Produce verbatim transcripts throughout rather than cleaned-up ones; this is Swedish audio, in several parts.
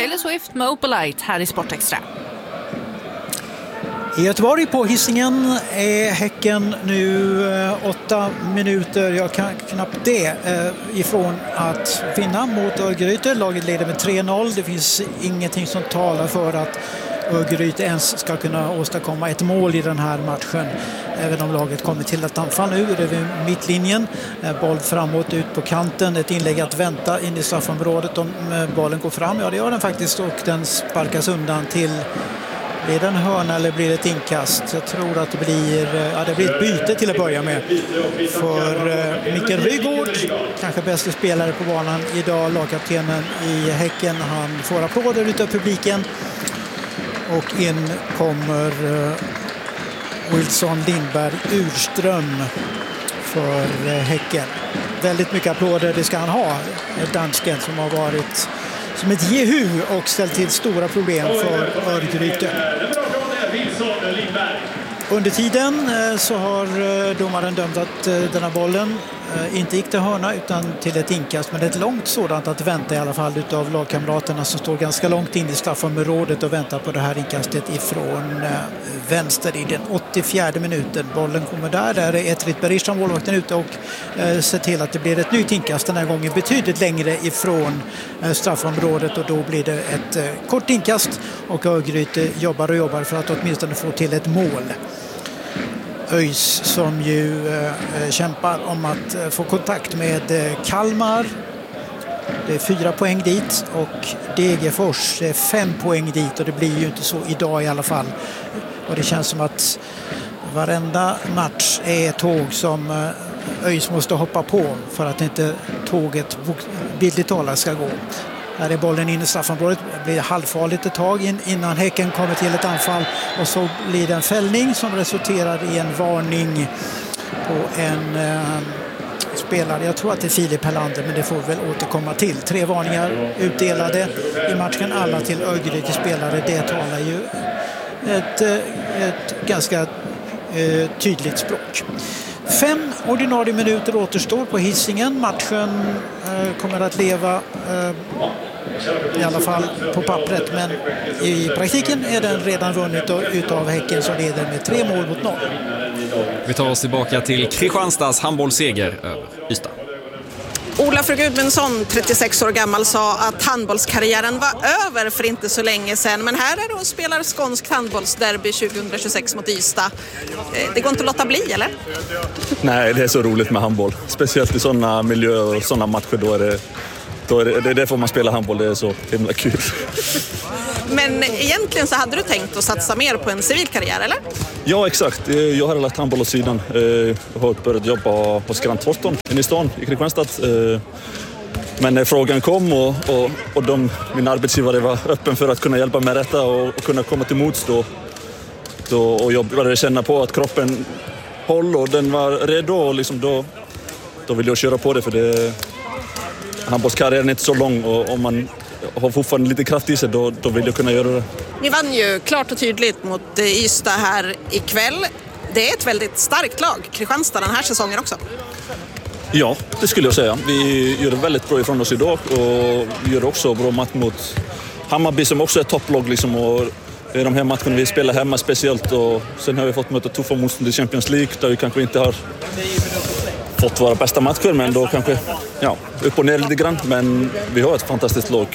Taylor Swift med Opalite här i Sportextra. I Göteborg på Hisingen är Häcken nu eh, åtta minuter, jag kan knappt det, eh, ifrån att vinna mot Örgryte. Laget leder med tre noll. Det finns ingenting som talar för att Örgryte ens ska kunna åstadkomma ett mål i den här matchen. Även om laget kommer till ett anfall nu över mittlinjen. Eh, boll framåt ut på kanten. Ett inlägg att vänta in i straffområdet om eh, bollen går fram. Ja, det gör den faktiskt och den sparkas undan till... Blir det en hörna eller blir det ett inkast? Jag tror att det blir, ja, det blir ett byte till att börja med. För uh, Mikael Rygaard, kanske bästa spelare på banan idag, lagkaptenen i Häcken. Han får applåder utav publiken. Och in kommer uh, Wilson Lindberg Urström för uh, Häcken. Väldigt mycket applåder, det ska han ha. Dansken som har varit... som ett jehu och ställt till stora problem för Örgryte. Under tiden så har domaren dömt att denna bollen inte gick till hörna utan till ett inkast, men det är ett långt sådant att vänta i alla fall utav lagkamraterna som står ganska långt in i straffområdet och väntar på det här inkastet ifrån vänster i den åttiofjärde minuten. Bollen kommer där, där är Etrit Berishan, målvakten, ute och eh, ser till att det blir ett nytt inkast den här gången betydligt längre ifrån eh, straffområdet, och då blir det ett eh, kort inkast och Örgryte jobbar och jobbar för att åtminstone få till ett mål. ÖIS som ju eh, kämpar om att eh, få kontakt med eh, Kalmar. Det är fyra poäng dit och Degerfors är fem poäng dit, och det blir ju inte så idag i alla fall. Och det känns som att varenda match är ett tåg som eh, ÖIS måste hoppa på för att inte tåget bildligt talat ska gå. Här är bollen in i straffområdet. Det blir halvfarligt ett tag in, innan Häcken kommer till ett anfall. Och så blir det en fällning som resulterar i en varning på en eh, spelare. Jag tror att det är Filip Hellander, men det får vi väl återkomma till. Tre varningar utdelade i matchen, alla till Örgryte spelare. Det talar ju ett, ett ganska eh, tydligt språk. Fem ordinarie minuter återstår på Hisingen. Matchen eh, kommer att leva eh, i alla fall på pappret, men i praktiken är den redan vunnit utav Häcken som leder med tre mål mot noll. Vi tar oss tillbaka till Kristianstads handbollsseger över Ystad. Olafur Gudmundsson, trettiosex år gammal, sa att handbollskarriären var över för inte så länge sedan. Men här är det och spelar skånskt handbollsderby tjugohundratjugosex mot Ystad. Det går inte att låta bli, eller? Nej, det är så roligt med handboll. Speciellt i sådana miljöer och sådana matcher. Då är det, då är det, det är därför man spelar handboll, det är så himla kul. Men egentligen så hade du tänkt att satsa mer på en civilkarriär, eller? Ja, exakt. Jag har lagt handboll åt sidan. Jag har börjat jobba hos Grant Thornton i stan i Kristianstad. Men när frågan kom och, och, och de, min arbetsgivare var öppen för att kunna hjälpa med detta och, och kunna komma till mots då, då, och jag började känna på att kroppen håll och den var redo, och liksom då, då ville jag köra på det, för det, handbollskarriären är inte så lång, och om man har fortfarande lite kraft i sig, då, då vill jag kunna göra det. Ni vann ju klart och tydligt mot Ystad här ikväll. Det är ett väldigt starkt lag, Kristianstad, den här säsongen också. Ja, det skulle jag säga. Vi gör det väldigt bra ifrån oss idag, och vi gör också bra match mot Hammarby som också är topplag. Liksom, och det är de här matcherna vi spelar hemma speciellt, och sen har vi fått möta tuffa motstånd i Champions League där vi kanske inte har fått våra bästa matcher, men då kanske ja, upp och ner lite grann. Men vi har ett fantastiskt lag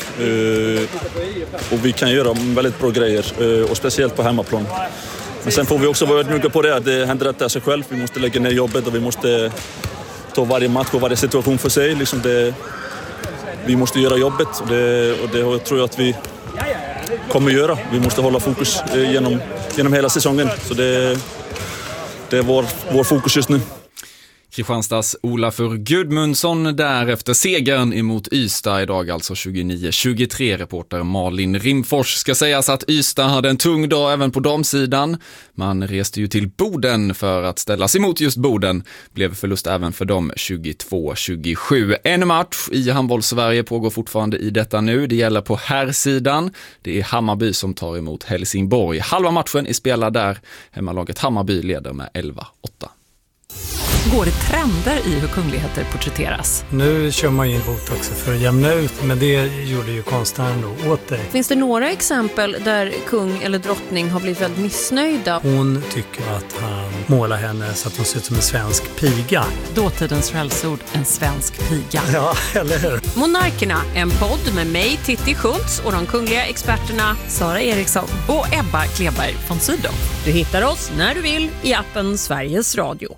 och vi kan göra väldigt bra grejer, och speciellt på hemmaplan. Men sen får vi också vara ödmjuka på det, att det händer inte av sig själv. Vi måste lägga ner jobbet och vi måste ta varje match och varje situation för sig. Liksom det, vi måste göra jobbet, och det, och det tror jag att vi kommer göra. Vi måste hålla fokus genom, genom hela säsongen. Så det, det är vår, vår fokus just nu. Kristianstads Olafur Gudmundsson där efter segern emot Ystad idag, alltså tjugonio tjugotre. Reporter Malin Rimfors. Ska sägas att Ystad hade en tung dag även på damsidan. Man reste ju till Boden för att ställas emot just Boden. Blev förlust även för dem tjugotvå tjugosju. En match i handbollssverige pågår fortfarande i detta nu. Det gäller på herrsidan. Det är Hammarby som tar emot Helsingborg. Halva matchen är spelad där. Hemmalaget Hammarby leder med elva åtta. Går det trender i hur kungligheter porträtteras? Nu kör man in botox för att jämna ut, men det gjorde ju konstnären då åt dig. Finns det några exempel där kung eller drottning har blivit väldigt missnöjda? Hon tycker att han målar henne så att hon ser ut som en svensk piga. Dåtidens skällsord, en svensk piga. Ja, eller hur? Monarkerna, en podd med mig, Titti Schultz, och de kungliga experterna Sara Eriksson Och Ebba Kleberg von Sydow. Du hittar oss när du vill i appen Sveriges Radio.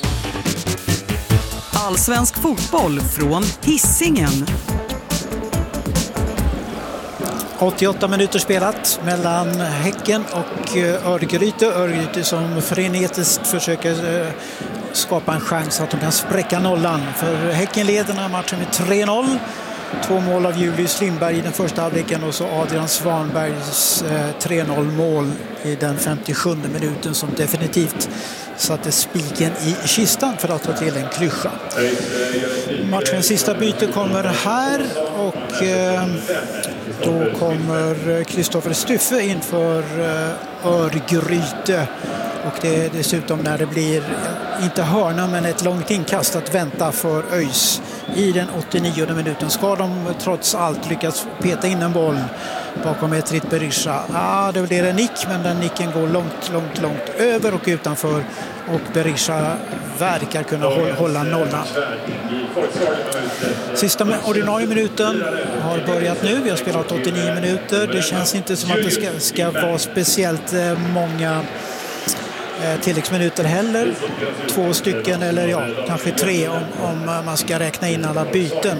Allsvensk fotboll från Hisingen. åttioåtta minuter spelat mellan Häcken och Örgryte. Örgryte som frenetiskt försöker skapa en chans att de kan spräcka nollan. För Häcken leder den här matchen med tre noll. Två mål av Julius Lindberg i den första halvleken och så Adrian Svanbergs tre noll mål i den femtiosjunde minuten som definitivt satte spiken i kistan, för att ta till en klyscha. Matchens sista byte kommer här och då kommer Kristoffer Styffe inför Örgryte. Och det är dessutom när det blir, inte hörna men ett långt inkast att vänta för ÖIS i den åttionionde minuten. Ska de trots allt lyckas peta in en boll bakom Etrit Berisha? Ja, det blir en nick, men den nicken går långt, långt, långt över och utanför. Och Berisha verkar kunna hålla nollan. Sista ordinarie minuten har börjat nu. Vi har spelat åttionio minuter. Det känns inte som att det ska, ska vara speciellt många tilläggsminuter heller. Två stycken eller ja, kanske tre om, om man ska räkna in alla byten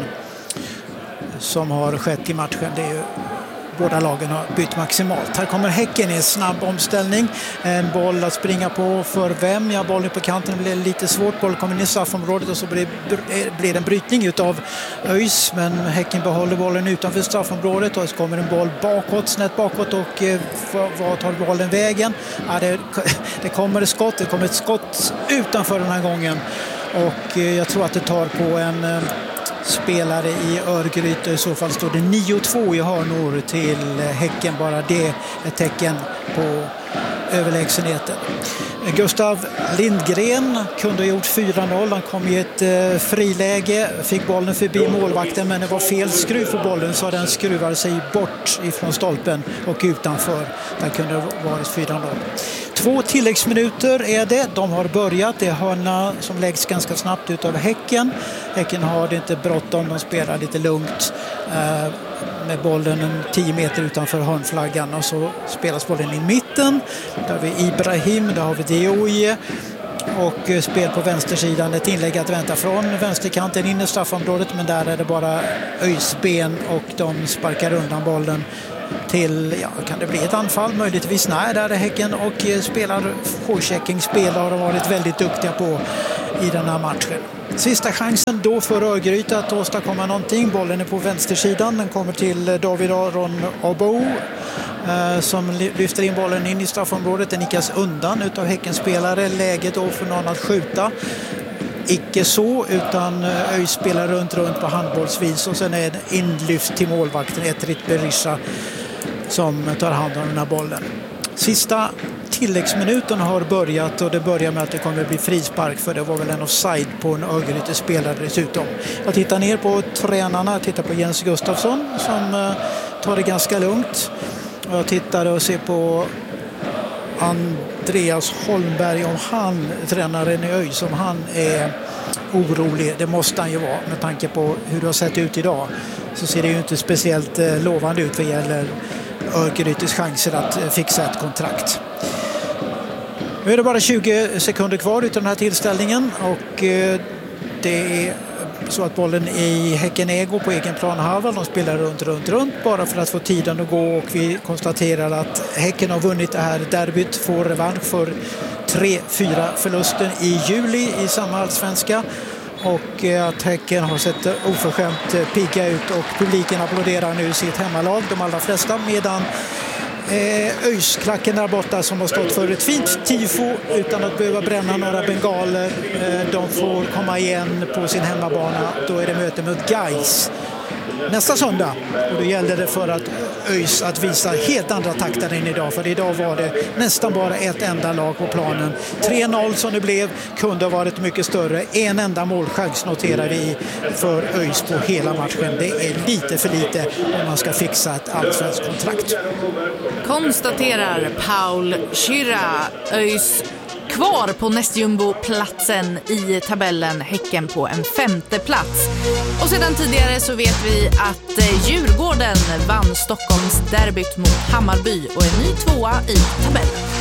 som har skett i matchen. Det är ju, båda lagen har bytt maximalt. Här kommer Häcken i en snabb omställning. En boll att springa på för vem? Ja, bollen på kanten blir lite svårt. Bollen kommer in i straffområdet och så blir, blir det en brytning utav ÖIS. Men Häcken behåller bollen utanför straffområdet och så kommer en boll bakåt, snett bakåt och eh, vad tar bollen vägen? Ja, det, det kommer ett skott. Det kommer ett skott utanför den här gången. Och eh, jag tror att det tar på en... Eh, spelare i Örgryte. I så fall står det nio två i hörnor till Häcken. Bara det är ett tecken på överlägsenheten. Gustav Lindgren kunde ha gjort fyra noll. Han kom i ett eh, friläge, fick bollen förbi målvakten, men det var fel skruv för bollen så den skruvade sig bort ifrån stolpen och utanför. Där kunde det varit fyra noll. Två tilläggsminuter är det. De har börjat. Det är hörna som läggs ganska snabbt ut av Häcken. Häcken har det inte bråttom. De spelar lite lugnt eh, med bollen en tio meter utanför hörnflaggan. Och så spelas bollen i mitten. Där har vi Ibrahim, där har vi Dioye. Och spel på vänstersidan. Ett inlägg att vänta från vänsterkanten in i straffområdet. Men där är det bara ÖIS ben och de sparkar undan bollen till, ja, kan det bli ett anfall möjligtvis? Nej, där är Häcken och spelar forechecking, spelar och har varit väldigt duktiga på i den här matchen. Sista chansen då för Örgryte att åstadkomma någonting. Bollen är på vänstersidan, den kommer till David Aron Obo eh, som lyfter in bollen in i straffområdet. Den nickas undan utav Häckens spelare. Läget då för någon att skjuta. Icke så, utan ÖIS spelar runt runt på handbollsvis och sen är det inlyft till målvakten Etrit Berisha som tar hand om den här bollen. Sista tilläggsminuten har börjat och det börjar med att det kommer att bli frispark, för det var väl en offside på en Örgryte spelare dessutom. Jag tittar ner på tränarna, jag tittar på Jens Gustafsson som tar det ganska lugnt. Jag tittar och ser på Andreas Holmberg, om han, tränaren i ÖIS, om han är orolig. Det måste han ju vara med tanke på hur det har sett ut idag. Så ser det ju inte speciellt lovande ut vad gäller Örgrytes chanser att fixa ett kontrakt. Nu är det bara tjugo sekunder kvar utav den här tillställningen och det är så att bollen i Häcken Ego på egen planhalva. De spelar runt, runt, runt bara för att få tiden att gå och vi konstaterar att Häcken har vunnit det här derbyt, får revansch för tre fyra förlusten i juli i samma allsvenska. Och att Häcken har sett oförskämt pigga ut och publiken applåderar nu sitt hemmalag, de allra flesta, medan Eh, ÖIS-klacken där borta som har stått för ett fint tifo utan att behöva bränna några bengaler. Eh, de får komma igen på sin hemmabana. Då är det möte mot Gais nästa söndag. Och då gällde det för att ÖIS att visa helt andra takter än idag. För idag var det nästan bara ett enda lag på planen. tre noll som det blev kunde ha varit mycket större. En enda målchans noterar vi för ÖIS på hela matchen. Det är lite för lite om man ska fixa ett allsvenskt kontrakt. Konstaterar Paul Schirra. ÖIS kvar på nästjumbo-platsen i tabellen, Häcken på en femte plats. Och sedan tidigare så vet vi att Djurgården vann Stockholms derbyt mot Hammarby och är ny tvåa i tabellen.